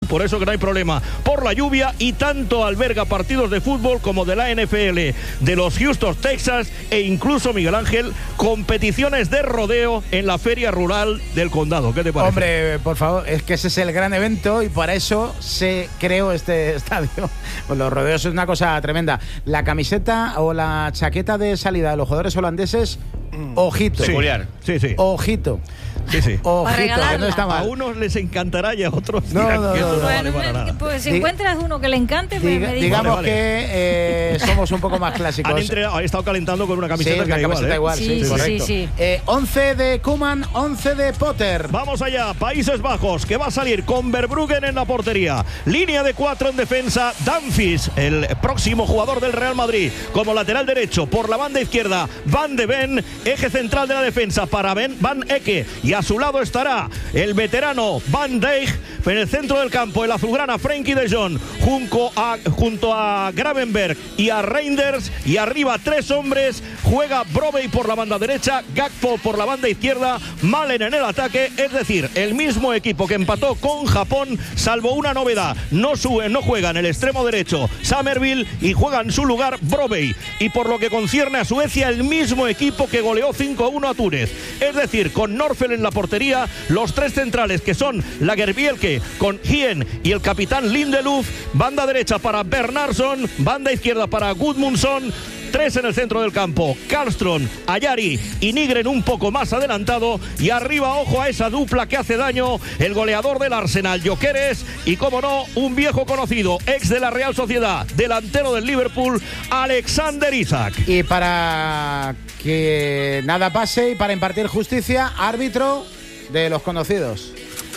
por eso que no hay problema por la lluvia, y tanto alberga partidos de fútbol como de la NFL, de los Houston Texans e incluso, Miguel Ángel, competiciones de rodeo en la feria rural del condado. ¿Qué te parece? Hombre, por favor, es que ese es el gran evento y para eso se creó este estadio. Pues los rodeos es una cosa tremenda. La camiseta o la chaqueta de salida de los jugadores holandeses, ojito. Sí. Sí. Ojito. Sí. Ojito, que no está mal. A unos les encantará y a otros No, dirán que esto no Bueno, vale para nada. pues si encuentras uno que le encante, pues me dices. Digamos Vale. que somos un poco más clásicos. Han estado calentando con una camiseta que una camiseta igual, Sí, correcto. sí. 11 de Koeman, 11 de Potter. Vamos allá, Países Bajos, que va a salir con Verbruggen en la portería. Línea de 4 en defensa, Dumfries, el próximo jugador del Real Madrid, como lateral derecho. Por la banda izquierda, Van de Ven, eje central de la defensa para Van Ecke. Y a su lado estará el Van Dijk. En el centro del campo, el azulgrana Frenkie de Jong, junto a Gravenberg y a Reinders. Y arriba 3 hombres, juega Brobbey por la banda derecha, Gakpo por la banda izquierda, Malen en el ataque. Es decir, el mismo equipo que empató con Japón, salvo una novedad: no juega en el extremo derecho Summerville y juega en su lugar Brobbey. Y por lo que concierne a Suecia, el mismo equipo que goleó 5-1 a Túnez. Es decir, con Norfel en la portería, los 3 centrales que son Lagerbielke con Hien y el capitán Lindelöf, banda derecha para Bernardsson, banda izquierda para Gudmundsson. 3 en el centro del campo, Karlström, Ayari y Nygren un poco más adelantado, y arriba, ojo a esa dupla que hace daño, el goleador del Arsenal, Gyökeres, y como no, un viejo conocido, ex de la Real Sociedad, delantero del Liverpool, Alexander Isak. Y para que nada pase y para impartir justicia, árbitro de los conocidos.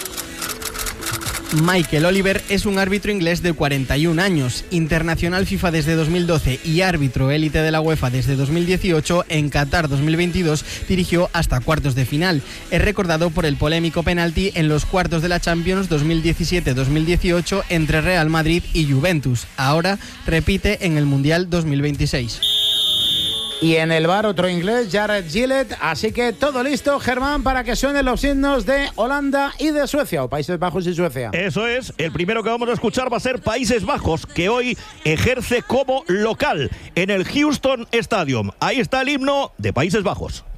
Michael Oliver es un árbitro inglés de 41 años, internacional FIFA desde 2012 y árbitro élite de la UEFA desde 2018. En Qatar 2022 dirigió hasta cuartos de final. Es recordado por el polémico penalti en los cuartos de la Champions 2017-2018 entre Real Madrid y Juventus. Ahora repite en el Mundial 2026. Y en el bar otro inglés, Jared Gillett. Así que todo listo, Germán, para que suenen los himnos de Holanda y de Suecia, o Países Bajos y Suecia. Eso es, el primero que vamos a escuchar va a ser Países Bajos, que hoy ejerce como local en el Houston Stadium. Ahí está el himno de Países Bajos.